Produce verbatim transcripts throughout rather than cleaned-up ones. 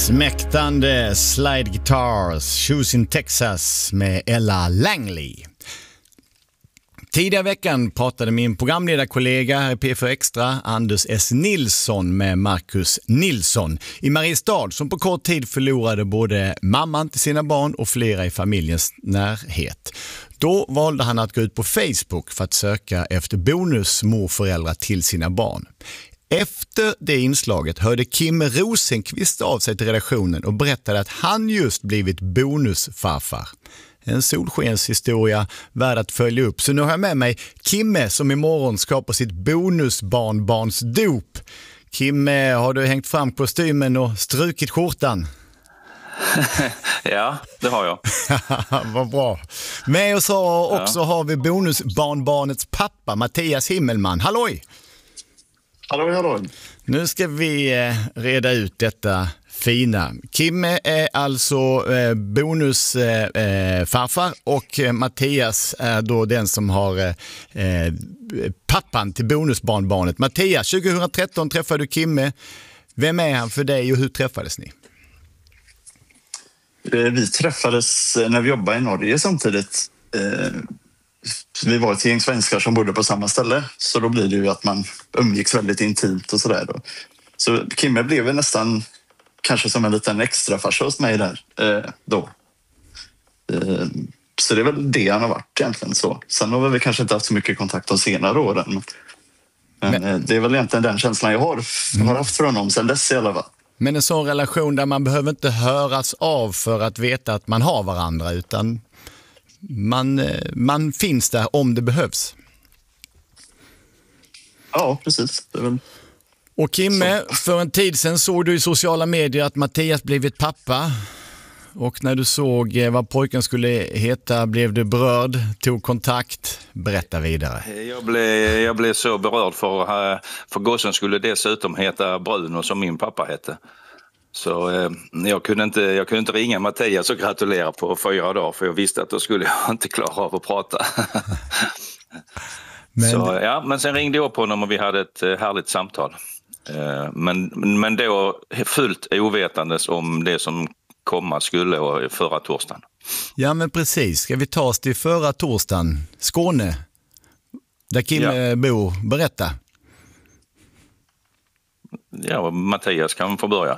Smäktande slide guitars, Shoes in Texas med Ella Langley. Tidigare veckan pratade min programledarkollega här i P fyra Extra, Anders S. Nilsson, med Marcus Nilsson i Mariestad, som på kort tid förlorade både mamman till sina barn och flera i familjens närhet. Då valde han att gå ut på Facebook för att söka efter bonusmorföräldrar till sina barn. Efter det inslaget hörde Kim Rosenqvist av sig till redaktionen och berättade att han just blivit bonusfarfar. En solskenshistoria värd att följa upp. Så nu har jag med mig Kimme som imorgon ska på sitt bonusbarnbarns dop. Kimme, har du hängt fram kostymen och strukit skjortan? Ja, det har jag. Vad bra. Med oss har också ja. har vi bonusbarnbarnets pappa, Mattias Himmelman. Halloj! Halloj, halloj. Nu ska vi eh, reda ut detta fina. Kimme är alltså eh, bonusfarfar eh, och eh, Mattias är då den som har eh, pappan till bonusbarnbarnet. Mattias, tjugohundratretton träffade du Kimme. Vem är han för dig och hur träffades ni? Vi träffades när vi jobbade i Norge samtidigt. Vi var ett gäng svenskar som bodde på samma ställe, så då blir det ju att man umgicks väldigt intimt och sådär då. Så Kimme blev väl nästan kanske som en liten extra farsa hos mig där eh, då. Eh, så det är väl det han har varit egentligen så. Sen har vi kanske inte haft så mycket kontakt de senare åren. Men, men eh, det är väl egentligen den känslan jag har, mm. har haft för honom sen dess i alla fall. Men en sån relation där man behöver inte höras av för att veta att man har varandra, utan man, man finns där om det behövs. Ja, precis. Det är väl... Och Kimme, för en tid sedan såg du i sociala medier att Mattias blivit pappa. Och när du såg vad pojken skulle heta blev du berörd, tog kontakt. Berätta vidare. Jag blev, jag blev så berörd för, för gossen skulle dessutom heta Bruno som min pappa hette. Så eh, jag, kunde inte, jag kunde inte ringa Mattias och gratulera på fyra dagar, för jag visste att då skulle jag inte klara av att prata. men... Så, ja, men sen ringde jag på honom och vi hade ett härligt samtal. Eh, men, men då fullt ovetandes om det som komma skulle förra torsdagen. Ja, men precis. Ska vi ta oss till förra torsdagen? Skåne, där Kim ja. bor. Berätta. Ja, Mattias kan få börja.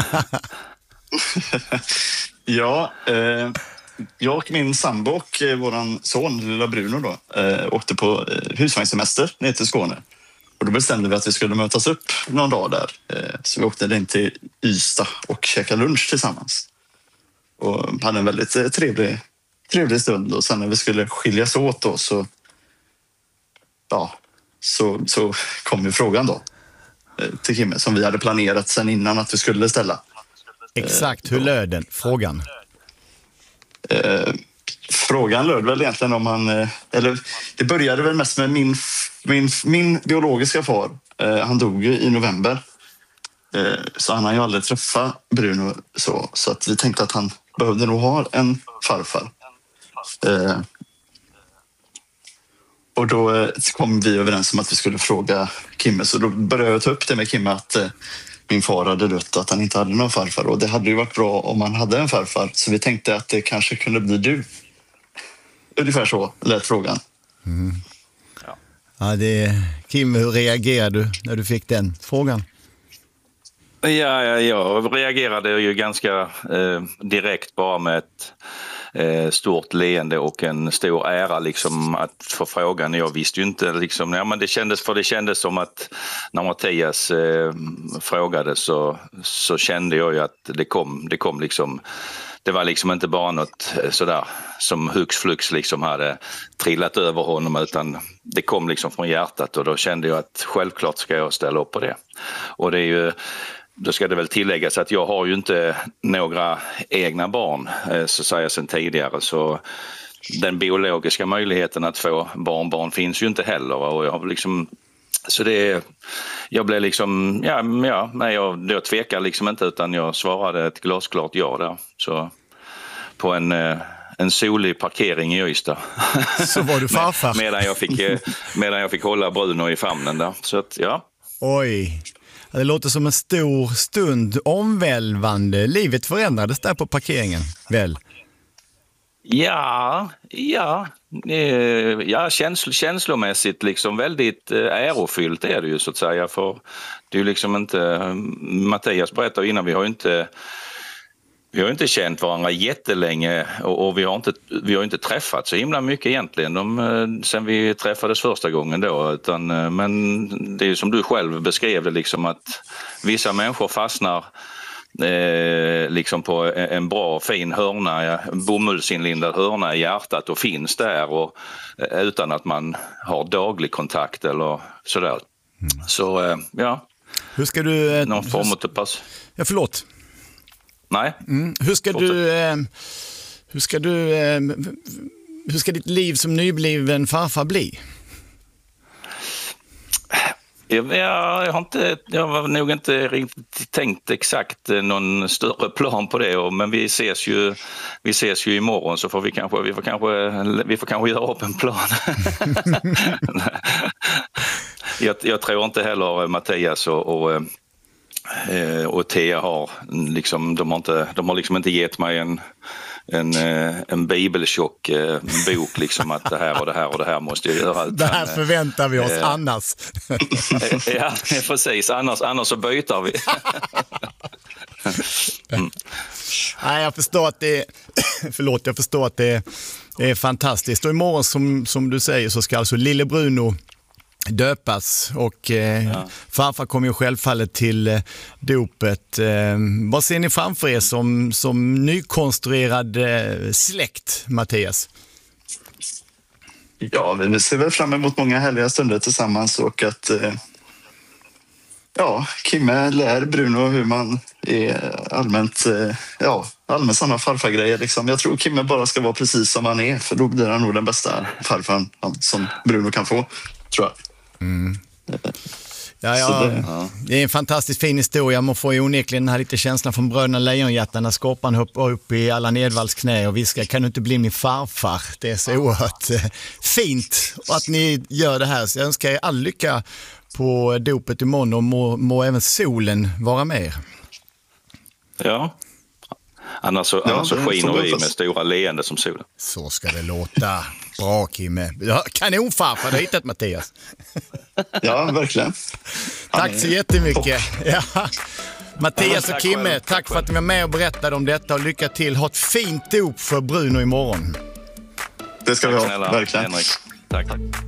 ja, eh, jag och min sambo och eh, våran son, lilla Bruno då, eh, åkte på eh, husvagnssemester ner till Skåne. Och då bestämde vi att vi skulle mötas upp någon dag där. Eh, så vi åkte in till Ystad och käkade lunch tillsammans. Och hade en väldigt eh, trevlig, trevlig stund. Och sen när vi skulle skiljas åt då så, ja, så, så kom ju frågan då till Kimme som vi hade planerat sen innan att vi skulle ställa. Exakt, hur löd den frågan? Eh, frågan löd väl egentligen om han... Eh, eller det började väl mest med min, min, min biologiska far. Eh, han dog ju i november. Eh, så han har ju aldrig träffat Bruno så. Så att vi tänkte att han behövde nog ha en farfar. Eh, Och då kom vi överens om att vi skulle fråga Kimme. Så då började jag ta upp det med Kimme att eh, min far hade dött och att han inte hade någon farfar. Och det hade ju varit bra om han hade en farfar. Så vi tänkte att det kanske kunde bli du. Ungefär så lät frågan. Mm. Ja. Ja, det... Kimme, hur reagerade du när du fick den frågan? Ja, ja, jag reagerade ju ganska eh, direkt bara med ett eh, stort leende och en stor ära liksom att få frågan. Jag visste ju inte liksom, ja, men det kändes, för det kändes som att när Mattias eh, frågade så, så kände jag ju att det kom, det kom liksom, det var liksom inte bara något sådär som hux flux liksom hade trillat över honom, utan det kom liksom från hjärtat, och då kände jag att självklart ska jag ställa upp på det. Och det är ju, då ska det väl tilläggas att jag har ju inte några egna barn, så säger jag sedan tidigare, så den biologiska möjligheten att få barnbarn finns ju inte heller, och jag har liksom, så det, jag blev liksom, ja, ja nej, jag, jag tvekar liksom inte, utan jag svarade ett glasklart ja där, så på en en solig parkering i Ystad. Så var du farfar. Med, medan jag fick medan jag fick hålla Bruno i famnen där, så att ja. Oj. Det låter som en stor stund, omvälvande. Livet förändrades där på parkeringen, väl? Ja, ja, eh, ja känsl- känslomässigt liksom väldigt eh, ärofyllt är det ju så att säga, för det är ju liksom inte, Mattias berättade innan, vi har ju inte vi har inte känt varandra jättelänge och, och vi har inte vi har inte träffat så himla mycket egentligen de, sen vi träffades första gången då, utan, men det är ju som du själv beskrev det liksom, att vissa människor fastnar Eh, liksom på en bra fin hörna, ja, bomullsinlindad hörna i hjärtat och finns där och, eh, utan att man har daglig kontakt eller sådär. Mm. Så eh, ja. Hur ska du... Eh, någon form av pass. Ja, förlåt. Nej. Mm. Hur ska Fortsätt. du... Eh, hur ska du... Eh, hur ska ditt liv som nybliven farfar bli? Jag, jag har inte, jag har nog inte riktigt tänkt exakt någon större plan på det, och, men vi ses ju vi ses ju imorgon, så får vi kanske vi får kanske vi får kanske göra upp en plan. jag, jag tror inte heller Mattias och, och och Thea har liksom de har inte de har liksom inte gett mig en en, en bibeltjock bok liksom, att det här och det här och det här måste jag göra. Det här förväntar vi oss eh, annars. Ja, precis. Annars, annars så byter vi. Mm. Nej, jag förstår att det är, förlåt, jag förstår att det är, det är fantastiskt. Och imorgon som, som du säger så ska alltså lille Bruno döpas och eh, ja. farfar kommer ju självfallet till eh, dopet. Eh, vad ser ni framför er som, som nykonstruerad eh, släkt, Mattias? Ja, vi ser väl fram emot många härliga stunder tillsammans, och att eh, ja, Kimme lär Bruno hur man är allmänt, eh, ja, allmänt sådana farfargrejer liksom. Jag tror Kimme bara ska vara precis som han är, för då blir han nog den bästa farfaren som Bruno kan få, tror jag. Mm. Ja, ja, det, ja. det är en fantastiskt fin historia. Man får ju onekligen den här lite känslan från Bröderna Lejonhjärta när Skorpan hoppar upp i alla Nedvalls knä och viskar: kan du inte bli min farfar? Det är så oerhört eh, fint att ni gör det här. Så jag önskar er all lycka på dopet imorgon, och må, må även solen vara med er. Ja. Annars så, ja, annars så skiner vi med stora leende som solen. Så ska det låta. Bra, Kimme. Ja, kanonfarfar, du har hittat Mattias. Ja, verkligen. Tack så jättemycket. Ja. Mattias och Kimme, tack för att ni var med och berättade om detta, och lycka till. Ha ett fint dop för Bruno imorgon. Det ska vi ha, verkligen. Henrik. Tack.